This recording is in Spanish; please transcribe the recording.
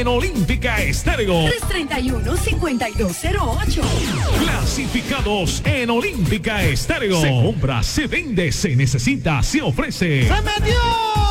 en Olímpica Estéreo. 331-5208. Clasificados en Olímpica Estéreo. Se compra, se vende, se necesita, se ofrece. ¡Se metió!